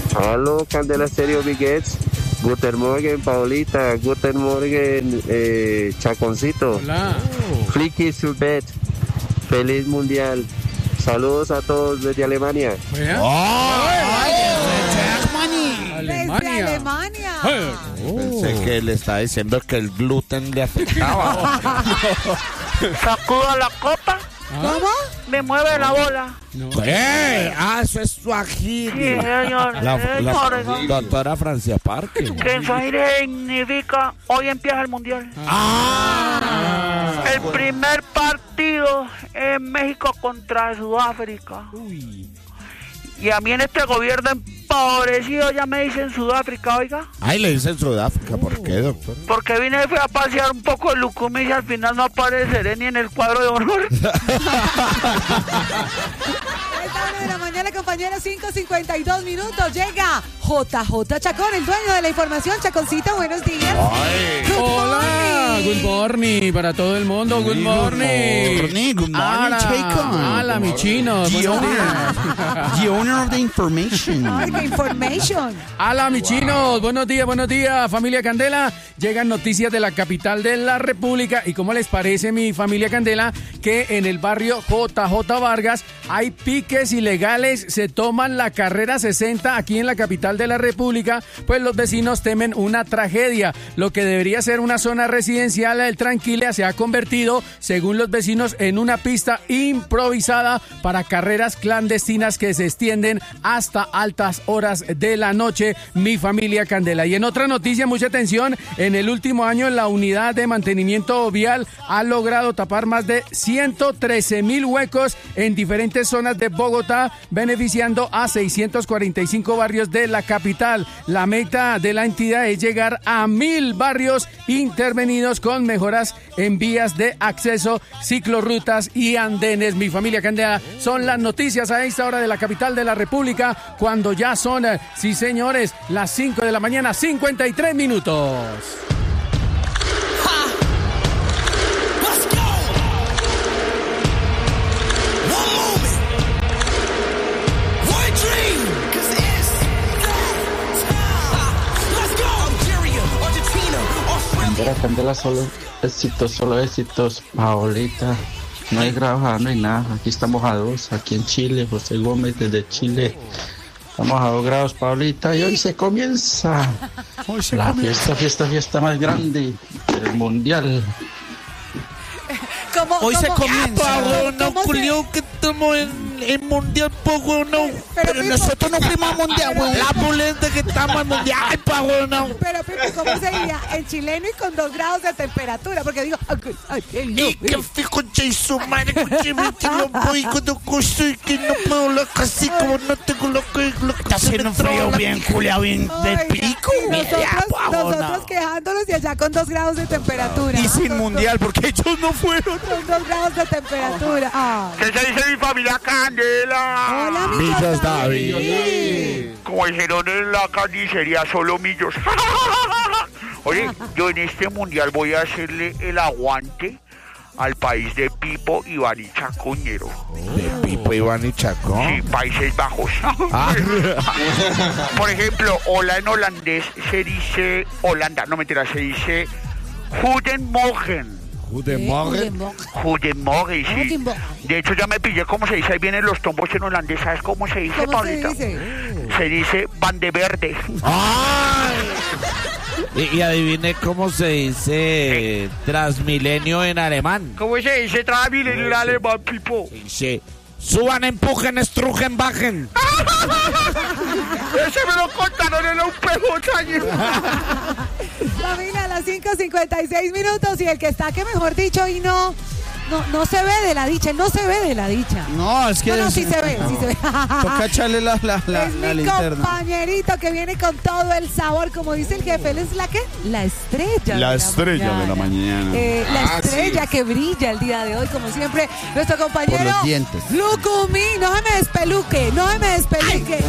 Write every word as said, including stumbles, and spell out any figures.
Hallo, Candela Stereo Biguets. Guten Morgen, Paulita. Guten Morgen, eh, Chaconcito. Hola. Flicky Surbet. Feliz Mundial. Saludos a todos desde Alemania. ¿Vea? ¡Ay! Alemania. Desde Alemania. Oh. Pensé que le estaba diciendo que el gluten le afectaba. Sacuda la copa, ¿Cómo? me mueve la bola. No. ¡Eh! ¡Ah, eso es Swahili! Sí, señor. La, Eh, la señor, doctora Francia Parque. que en Swahili significa hoy empieza el mundial. ¡Ah! El primer partido en México contra Sudáfrica. Uy. Y a mí en este gobierno empobrecido ya me dicen Sudáfrica, oiga. Ay, le dicen Sudáfrica. ¿Por qué, doctor? Porque vine fui a pasear un poco de Lucumí y al final no apareceré ni en el cuadro de honor. Esta hora de la mañana, compañeros, cinco cincuenta y dos minutos. Llega J J Chacón, el dueño de la información. Chaconcito, buenos días. Ay. Good Hola, morning. good morning para todo el mundo, good morning. Good morning, good morning, Chacon. Hola, mi chino, The buenos owner, días. the owner of the information. Ay, qué information. Hola, mis chinos, buenos días, buenos días, familia Candela. Llegan noticias de la capital de la República. ¿Y cómo les parece, mi familia Candela, que en el barrio J J Vargas hay piques ilegales? Se toman la carrera sesenta aquí en la capital de la República, pues los vecinos temen una tragedia. Lo que debería ser una zona residencial el tranquila se ha convertido, según los vecinos, en una pista improvisada para carreras clandestinas que se extienden hasta altas horas de la noche, mi familia Candela. Y en otra noticia, mucha atención, en el último año la unidad de mantenimiento vial ha logrado tapar más de ciento trece mil huecos en diferentes zonas de Bogotá, beneficiando a seiscientos cuarenta y cinco barrios de la capital. La meta de la entidad es llegar a mil barrios intervenidos con mejoras en vías de acceso, ciclorrutas y andenes. Mi familia Candela, son las noticias a esta hora de la capital de la República, cuando ya son, eh, sí señores, las cinco de la mañana, cincuenta y tres minutos. Candela, Candela, solo éxitos, solo éxitos. Paolita, no hay grabada, no hay nada. Aquí estamos a dos, aquí en Chile. José Gómez desde Chile. Estamos a dos grados, Paolita, y hoy se comienza Hoy se la comienza. fiesta, fiesta, fiesta más grande del mundial. ¿Cómo, Hoy se cómo- comienza. ¿Cómo- no, cómo se- Julio, que estamos en el mundial, poco no. Pero, Pipo, Nosotros no fuimos al mundial, güey. La pulenta que estamos en el mundial, pago no. Pero, Pipo, ¿cómo se diría? En chileno y con dos grados de temperatura. Porque digo, ay, ay, ay, no, Y que fijo, su madre, escuché, me lo voy cuando coso y que no puedo hablar casi como no tengo lo que. Lo que Está se me haciendo traba frío la- bien, Julia, bien del Oiga, pico. y nosotros, Mira, pago, nosotros no. quejándonos y allá con dos grados de temperatura. Y ¿ah? sin Con- mundial, porque ellos no fueron. Con dos grados de temperatura. Ay. ¿Qué se dice mi familia Candela? Hola, mi Villas David. David. Como dijeron en la carnicería, solo millos. Oye, yo en este mundial voy a hacerle el aguante al país de Pipo, Iván y Chacoñero. De Pipo, Iván y Chacón. Sí, Países Bajos. Ah. Por ejemplo, hola en holandés se dice Holanda, no mentira, se dice Goedemorgen. Goedemorgen. Goedemorgen, sí. Goedemorgen. De hecho, ya me pillé cómo se dice, ahí vienen los tombos en holandés. ¿Sabes cómo se dice, ¿Cómo se Paulita? dice? Se dice Van de Verde. ¡Ay! Y, y adivine cómo se dice Transmilenio en alemán. ¿Cómo se dice Transmilenio en alemán, Pipo? Dice, suban, empujen, estrujen, bajen. Ese me lo contaron en un pejo años. Familia, a las cinco cincuenta y seis minutos y el que está que mejor dicho y no, no, no se ve de la dicha, no se ve de la dicha. No, es que. No, no, es- sí se ve, sí se ve. Toca echarle la, la, la, Es la mi linterna. compañerito que viene con todo el sabor, como dice el jefe, él es la que, la estrella. La de estrella de la mañana. Eh, la Ah, estrella que brilla el día de hoy, como siempre, nuestro compañero Por los dientes. Lucumí, no se me despeluque, no se me despeluque.